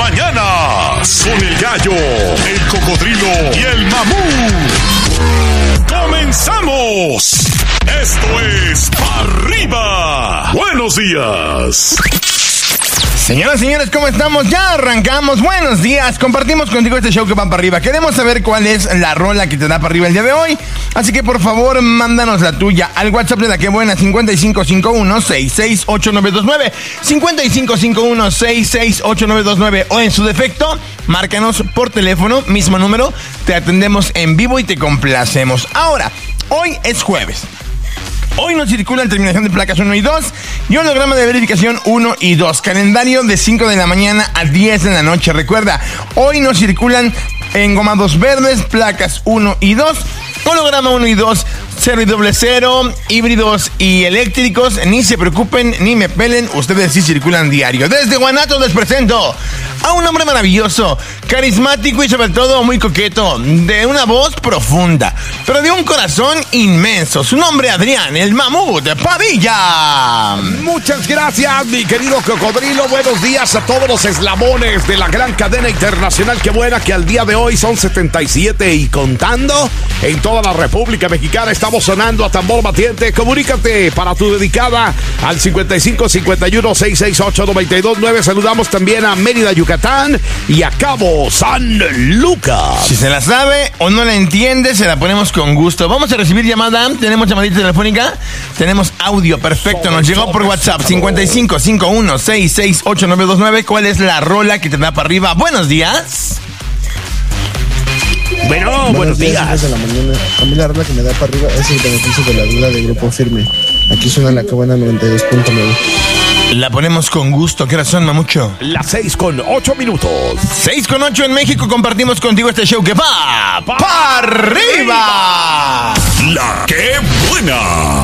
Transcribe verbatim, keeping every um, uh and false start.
mañanas. Con el gallo, el cocodrilo y el mamut. ¡Comenzamos! Esto es Arriba. Buenos días. Señoras y señores, ¿cómo estamos? Ya arrancamos. Buenos días. Compartimos contigo este show que va para arriba. Queremos saber cuál es la rola que te da para arriba el día de hoy. Así que por favor, mándanos la tuya al WhatsApp de La Que Buena, cincuenta y cinco cincuenta y uno, sesenta y seis ochenta y nueve veintinueve. cincuenta y cinco cincuenta y uno, sesenta y seis ochenta y nueve veintinueve. O en su defecto, márcanos por teléfono, mismo número. Te atendemos en vivo y te complacemos. Ahora, hoy es jueves. Hoy nos circulan terminación de placas uno y dos y holograma de verificación uno y dos. Calendario de cinco de la mañana a diez de la noche. Recuerda, hoy nos circulan engomados verdes, placas uno y dos, holograma uno y dos, cero y doble cero, híbridos y eléctricos. Ni se preocupen, ni me pelen, ustedes sí circulan diario. Desde Guanatos les presento a un hombre maravilloso, carismático y sobre todo muy coqueto, de una voz profunda, pero de un corazón inmenso. Su nombre, Adrián, el mamut Padilla. Muchas gracias, mi querido cocodrilo. Buenos días a todos los eslabones de la gran cadena internacional Que Buena, que al día de hoy son setenta y siete y contando en toda la República Mexicana. Estamos sonando a tambor batiente. Comunícate para tu dedicada al cincuenta y cinco cincuenta y uno, sesenta y seis ochenta y nueve veintinueve. Saludamos también a Mérida, Yucatán y a Cabo San Lucas. Si se la sabe o no la entiende, se la ponemos con gusto. Vamos a recibir llamada. Tenemos llamadita telefónica. Tenemos audio. Perfecto. Nos llegó por WhatsApp. cincuenta y cinco cincuenta y uno, sesenta y seis ochenta y nueve veintinueve. ¿Cuál es la rola que te da para arriba? Buenos días. Bueno, buenos, buenos días. días. De la mañana. A mí la rola que me da para arriba es el beneficio de la duda de Grupo Firme. Aquí suena La Que Buena noventa y dos punto nueve. La ponemos con gusto. ¿Qué hora son, mamucho? Las seis con ocho minutos. Seis con ocho en México. Compartimos contigo este show que va para arriba. La Que Buena.